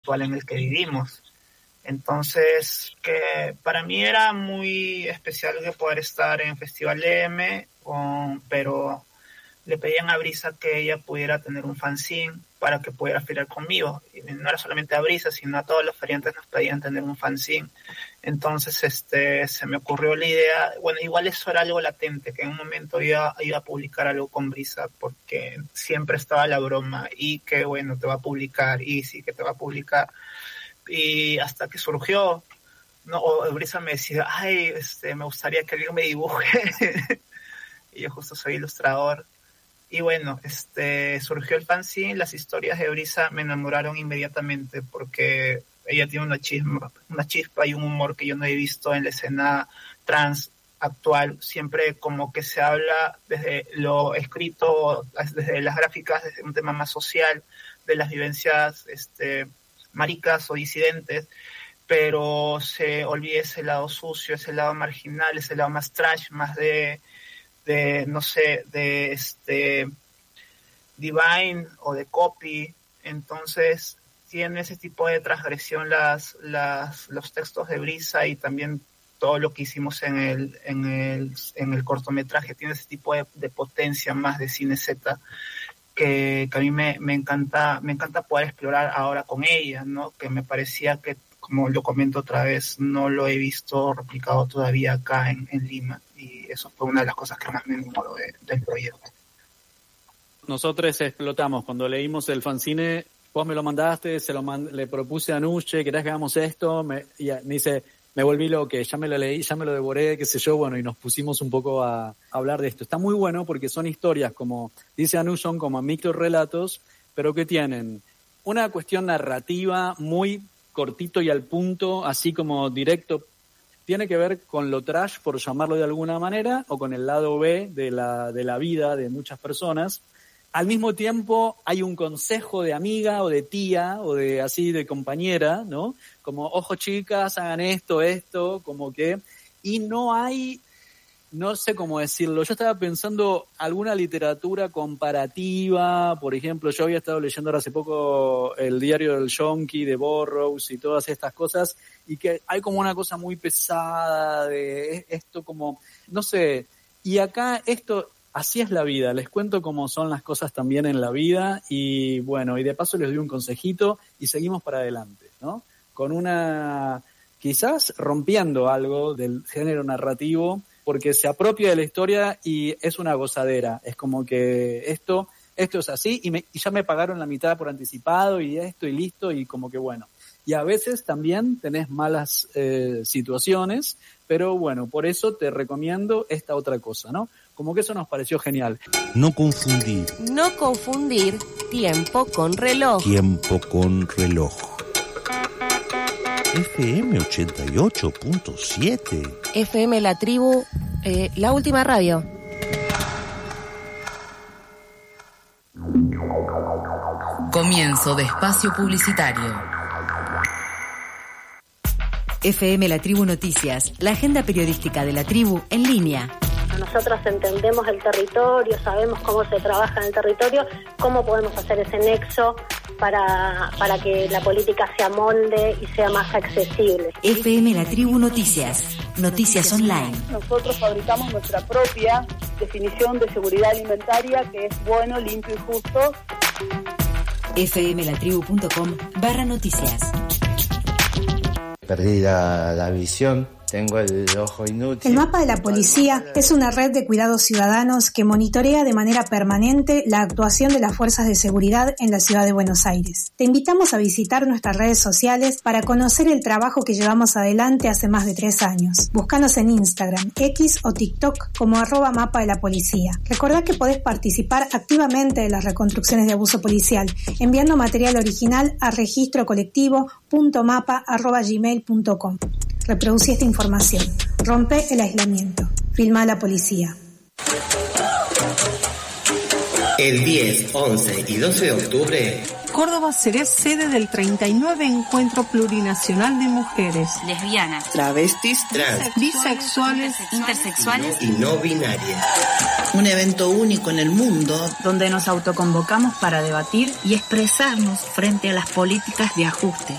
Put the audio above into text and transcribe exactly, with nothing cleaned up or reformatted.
actual en el que vivimos. Entonces, que para mí era muy especial de poder estar en Festival M, con, pero le pedían a Brisa que ella pudiera tener un fanzine para que pudiera feriar conmigo. Y no era solamente a Brisa, sino a todos los feriantes nos pedían tener un fanzine. Entonces este, se me ocurrió la idea, bueno, igual eso era algo latente, que en un momento iba, iba a publicar algo con Brisa, porque siempre estaba la broma, y que bueno, te va a publicar, y sí que te va a publicar. Y hasta que surgió, no, o Brisa me decía, ay, este, me gustaría que alguien me dibuje. Y yo justo soy ilustrador. Y bueno, este, surgió el fanzine, las historias de Brisa me enamoraron inmediatamente, porque ella tiene una chispa, una chispa y un humor que yo no he visto en la escena trans actual. Siempre como que se habla desde lo escrito, desde las gráficas, desde un tema más social, de las vivencias este, maricas o disidentes, pero se olvida ese lado sucio, ese lado marginal, ese lado más trash, más de, de no sé, de este Divine o de Copy. Entonces tiene ese tipo de transgresión las, las, los textos de Brisa, y también todo lo que hicimos en el, en el, en el cortometraje tiene ese tipo de, de potencia más de cine Z, que, que a mí me, me encanta, me encanta poder explorar ahora con ella, ¿no? Que me parecía que, como lo comento otra vez, no lo he visto replicado todavía acá en, en Lima, y eso fue una de las cosas que más me enamoró de, del proyecto. Nosotros explotamos cuando leímos el fanzine. Vos me lo mandaste, se lo mand- le propuse a Nuche, ¿querés que hagamos esto? Me, y me dice, me volví loco, ya me lo leí, ya me lo devoré, qué sé yo, bueno, y nos pusimos un poco a, a hablar de esto. Está muy bueno porque son historias, como dice Anu, son como microrelatos, pero que tienen una cuestión narrativa muy cortito y al punto, así como directo. Tiene que ver con lo trash, por llamarlo de alguna manera, o con el lado B de la, de la vida de muchas personas. Al mismo tiempo hay un consejo de amiga o de tía o de así de compañera, ¿no? Como, ojo chicas, hagan esto, esto, como que... Y no hay, no sé cómo decirlo, yo estaba pensando alguna literatura comparativa, por ejemplo, yo había estado leyendo ahora hace poco el diario del Yonki de Burroughs y todas estas cosas, y que hay como una cosa muy pesada de esto como, no sé, y acá esto... Así es la vida, les cuento cómo son las cosas también en la vida, y bueno, y de paso les doy un consejito y seguimos para adelante, ¿no? Con una, quizás rompiendo algo del género narrativo, porque se apropia de la historia y es una gozadera, es como que esto, esto es así, y, me, y ya me pagaron la mitad por anticipado, y esto, y listo, y como que bueno. Y a veces también tenés malas eh, situaciones, pero bueno, por eso te recomiendo esta otra cosa, ¿no? Como que eso nos pareció genial. No confundir. No confundir tiempo con reloj. Tiempo con reloj. F M ochenta y ocho punto siete. F M La Tribu, eh, la última radio. Comienzo de espacio publicitario. F M La Tribu Noticias, la agenda periodística de La Tribu en línea. Nosotros entendemos el territorio, sabemos cómo se trabaja en el territorio, cómo podemos hacer ese nexo para, para que la política se amolde y sea más accesible. F M La Tribu Noticias, noticias online. Nosotros fabricamos nuestra propia definición de seguridad alimentaria, que es bueno, limpio y justo. F M la tribu punto com barra noticias. Perdí la, la visión, tengo el ojo inútil. El mapa de la policía es una red de cuidados ciudadanos que monitorea de manera permanente la actuación de las fuerzas de seguridad en la ciudad de Buenos Aires. Te invitamos a visitar nuestras redes sociales para conocer el trabajo que llevamos adelante hace más de tres años. Búscanos en Instagram, X o TikTok como arroba mapa de la policía. Recordá que podés participar activamente de las reconstrucciones de abuso policial enviando material original a registro colectivo punto mapa arroba gmail punto com. Reproducí esta información. Rompe el aislamiento. Filma a la policía. El diez, once y doce de octubre, Córdoba será sede del treinta y nueve Encuentro Plurinacional de Mujeres, lesbianas, travestis, trans, bisexuales, intersexuales y no binarias. Un evento único en el mundo donde nos autoconvocamos para debatir y expresarnos frente a las políticas de ajuste.